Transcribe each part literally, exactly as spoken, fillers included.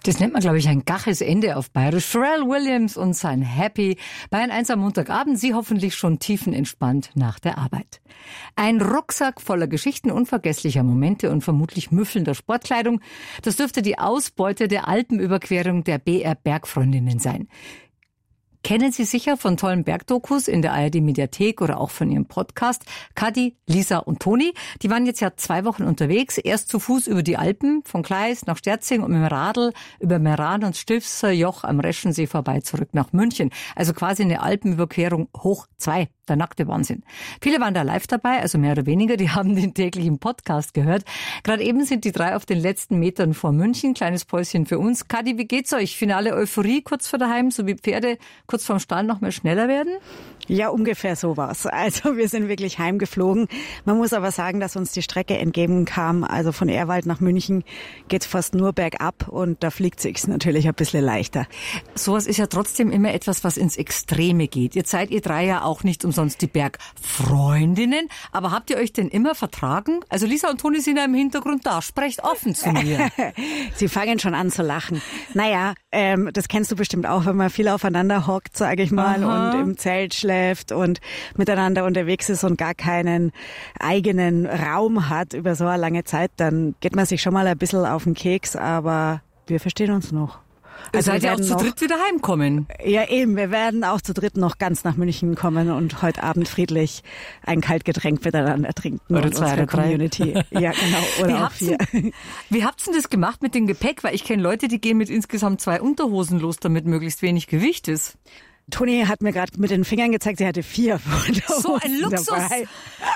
Das nennt man, glaube ich, ein gaches Ende auf Bayerisch. Pharrell Williams und sein Happy bei einem einsamen Montagabend. Sie hoffentlich schon tiefenentspannt nach der Arbeit. Ein Rucksack voller Geschichten, unvergesslicher Momente und vermutlich müffelnder Sportkleidung. Das dürfte die Ausbeute der Alpenüberquerung der B R Bergfreundinnen sein. Kennen Sie sicher von tollen Bergdokus in der A R D-Mediathek oder auch von Ihrem Podcast. Kadi, Lisa und Toni, die waren jetzt ja zwei Wochen unterwegs. Erst zu Fuß über die Alpen, von Gleis nach Sterzing und mit dem Radl über Meran und Stilfser Joch am Reschensee vorbei zurück nach München. Also quasi eine Alpenüberquerung hoch zwei. Der nackte Wahnsinn. Viele waren da live dabei, also mehr oder weniger. Die haben den täglichen Podcast gehört. Gerade eben sind die drei auf den letzten Metern vor München. Kleines Päuschen für uns. Kadi, wie geht's euch? Finale Euphorie kurz vor daheim, so wie Pferde kurz vorm Stall noch mal schneller werden? Ja, ungefähr sowas. Also wir sind wirklich heimgeflogen. Man muss aber sagen, dass uns die Strecke entgegenkam. Also von Ehrwald nach München geht's fast nur bergab und da fliegt sich's natürlich ein bisschen leichter. Sowas ist ja trotzdem immer etwas, was ins Extreme geht. Jetzt seid ihr drei ja auch nicht umsonst die Bergfreundinnen. Aber habt ihr euch denn immer vertragen? Also Lisa und Toni sind ja im Hintergrund da. Sprecht offen zu mir. Sie fangen schon an zu lachen. Naja, ähm, das kennst du bestimmt auch, wenn man viel aufeinander hockt, sage ich mal, Aha. und im Zelt schläft und miteinander unterwegs ist und gar keinen eigenen Raum hat über so eine lange Zeit, dann geht man sich schon mal ein bisschen auf den Keks, aber wir verstehen uns noch. Also seid ihr auch zu noch, dritt wieder heimkommen? Ja eben, wir werden auch zu dritt noch ganz nach München kommen und heute Abend friedlich ein Kaltgetränk miteinander trinken. Oder zwei oder drei. Community. Ja genau, oder wie auch vier. Denn, wie habt's denn das gemacht mit dem Gepäck? Weil ich kenne Leute, die gehen mit insgesamt zwei Unterhosen los, damit möglichst wenig Gewicht ist. Toni hat mir gerade mit den Fingern gezeigt, sie hatte vier Unterhosen So ein Luxus! Dabei.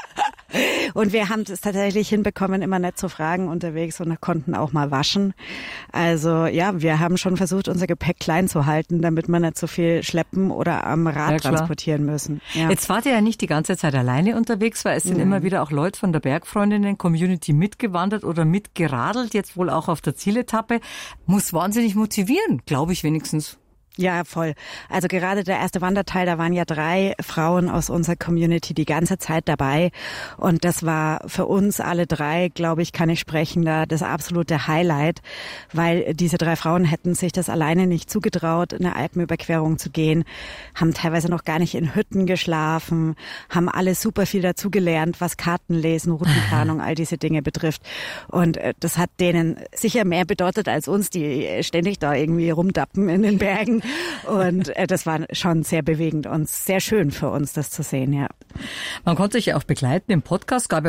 Und wir haben es tatsächlich hinbekommen, immer nett zu fragen unterwegs und konnten auch mal waschen. Also ja, wir haben schon versucht, unser Gepäck klein zu halten, damit wir nicht so viel schleppen oder am Rad ja, transportieren müssen. Ja. Jetzt wart ihr ja nicht die ganze Zeit alleine unterwegs, weil es sind Nein. immer wieder auch Leute von der Bergfreundinnen-Community mitgewandert oder mitgeradelt, jetzt wohl auch auf der Zieletappe. Muss wahnsinnig motivieren, glaube ich wenigstens. Ja, voll. Also gerade der erste Wanderteil, da waren ja drei Frauen aus unserer Community die ganze Zeit dabei. Und das war für uns alle drei, glaube ich, kann ich sprechen, da das absolute Highlight, weil diese drei Frauen hätten sich das alleine nicht zugetraut, eine Alpenüberquerung zu gehen, haben teilweise noch gar nicht in Hütten geschlafen, haben alle super viel dazugelernt, was Kartenlesen, Routenplanung, all diese Dinge betrifft. Und das hat denen sicher mehr bedeutet als uns, die ständig da irgendwie rumdappen in den Bergen. Und äh, das war schon sehr bewegend und sehr schön für uns, das zu sehen, ja. Man konnte sich ja auch begleiten im Podcast, gab ja